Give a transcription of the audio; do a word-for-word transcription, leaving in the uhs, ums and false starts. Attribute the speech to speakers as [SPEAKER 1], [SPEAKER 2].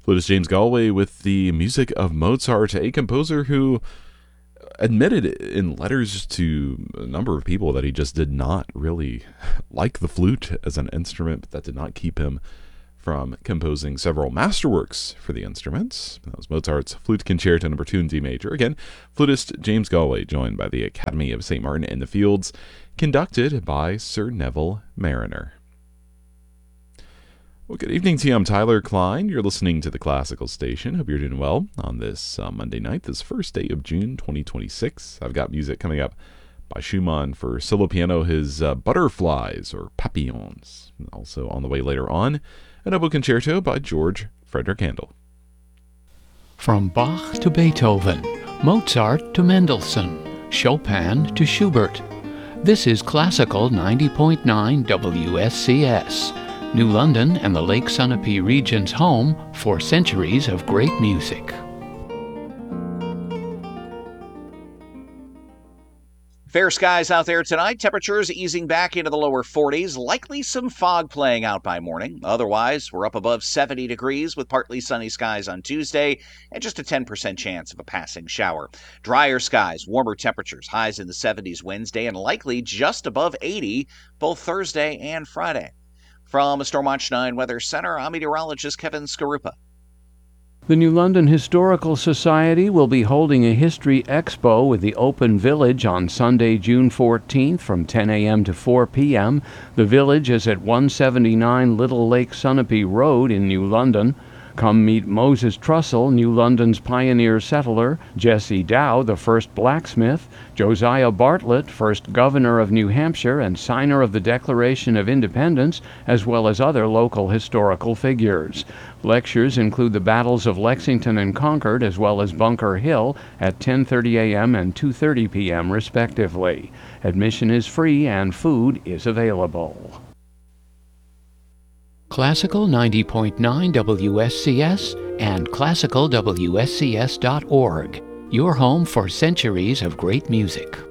[SPEAKER 1] Flutist James Galway with the music of Mozart, a composer who admitted in letters to a number of people that he just did not really like the flute as an instrument, but that did not keep him from composing several masterworks for the instruments. That was Mozart's Flute Concerto number two in D major. Again, flutist James Galway, joined by the Academy of Saint Martin in the Fields, conducted by Sir Neville Marriner. Well, good evening to you. I'm Tyler Klein. You're listening to the Classical Station. Hope you're doing well on this uh, Monday night, this first day of June twenty twenty-six. I've got music coming up by Schumann for solo piano, his uh, Butterflies or Papillons. Also on the way later on, an oboe concerto by George Frederick Handel.
[SPEAKER 2] From Bach to Beethoven, Mozart to Mendelssohn, Chopin to Schubert. This is Classical ninety point nine W S C S, New London and the Lake Sunapee region's home for centuries of great music.
[SPEAKER 3] Fair skies out there tonight. Temperatures easing back into the lower forties. Likely some fog playing out by morning. Otherwise, we're up above seventy degrees with partly sunny skies on Tuesday and just a ten percent chance of a passing shower. Drier skies, warmer temperatures, highs in the seventies Wednesday and likely just above eighty both Thursday and Friday. From Stormwatch nine Weather Center, I'm meteorologist Kevin Skarupa.
[SPEAKER 2] The New London Historical Society will be holding a history expo with the Open Village on Sunday, June fourteenth from ten a.m. to four p.m. The village is at one seventy-nine Little Lake Sunapee Road in New London. Come meet Moses Trussell, New London's pioneer settler, Jesse Dow, the first blacksmith, Josiah Bartlett, first governor of New Hampshire and signer of the Declaration of Independence, as well as other local historical figures. Lectures include the battles of Lexington and Concord, as well as Bunker Hill at ten thirty a.m. and two thirty p.m. respectively. Admission is free and food is available. Classical ninety point nine W S C S and classical W S C S dot org, your home for centuries of great music.